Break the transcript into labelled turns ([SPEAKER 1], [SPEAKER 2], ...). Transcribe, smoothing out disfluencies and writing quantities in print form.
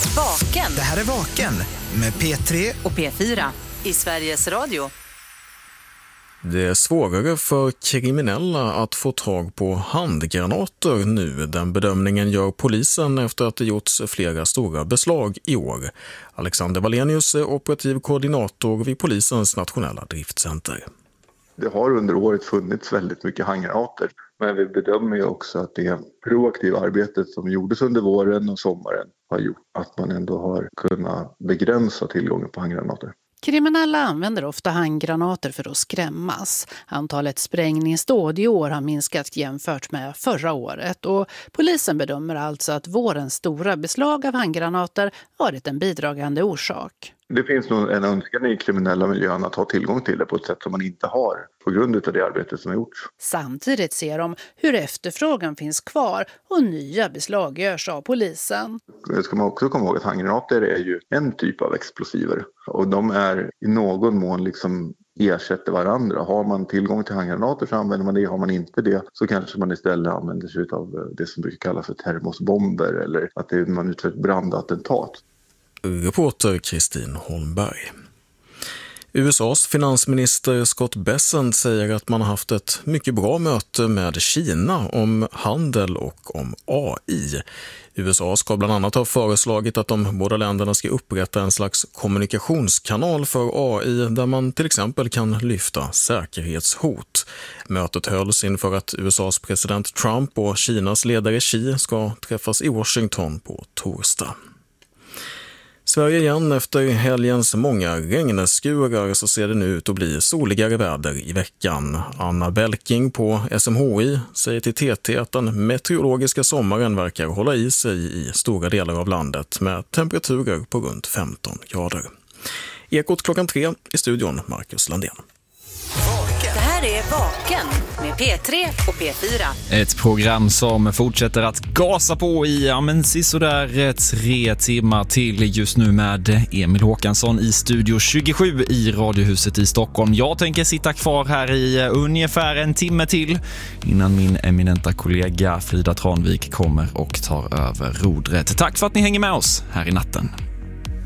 [SPEAKER 1] Vaken.
[SPEAKER 2] Det här är Vaken med P3
[SPEAKER 1] och P4 i Sveriges Radio.
[SPEAKER 3] Det är svårare för kriminella att få tag på handgranater nu. Den bedömningen gör polisen efter att det gjorts flera stora beslag i år. Alexander Wallenius är operativ koordinator vid polisens nationella driftcenter.
[SPEAKER 4] Det har under året funnits väldigt mycket handgranater, men vi bedömer ju också att det proaktiva arbetet som gjordes under våren och sommaren har gjort att man ändå har kunnat begränsa tillgången på handgranater.
[SPEAKER 5] Kriminella använder ofta handgranater för att skrämmas. Antalet sprängningsdåd i år har minskat jämfört med förra året och polisen bedömer alltså att vårens stora beslag av handgranater varit en bidragande orsak.
[SPEAKER 4] Det finns nog en önskan i kriminella miljön att ha tillgång till det på ett sätt som man inte har på grund av det arbete som har gjorts.
[SPEAKER 5] Samtidigt ser de hur efterfrågan finns kvar och nya beslag görs av polisen.
[SPEAKER 4] Det ska man också komma ihåg att handgranater är ju en typ av explosiver och de är i någon mån liksom ersätter varandra. Har man tillgång till handgranater så använder man det, har man inte det så kanske man istället använder sig av det som brukar kallas för termosbomber eller att man utför ett brandattentat.
[SPEAKER 3] Reporter Kristin Holmberg. USAs finansminister Scott Bessent säger att man har haft ett mycket bra möte med Kina om handel och om AI. USA ska bland annat ha föreslagit att de båda länderna ska upprätta en slags kommunikationskanal för AI där man till exempel kan lyfta säkerhetshot. Mötet hölls inför att USAs president Trump och Kinas ledare Xi ska träffas i Washington på torsdag. Sverige igen. Efter helgens många regnskurar så ser det nu ut att bli soligare väder i veckan. Anna Belking på SMHI säger till TT att den meteorologiska sommaren verkar hålla i sig i stora delar av landet med temperaturer på runt 15 grader. Ekot 3:00 i studion, Marcus Landén.
[SPEAKER 1] Det här är Vaken med P3 och P4.
[SPEAKER 6] Ett program som fortsätter att gasa på i sådär 3 timmar till just nu med Emil Håkansson i studio 27 i Radiohuset i Stockholm. Jag tänker sitta kvar här i ungefär en timme till innan min eminenta kollega Frida Tranvik kommer och tar över rodret. Tack för att ni hänger med oss här i natten.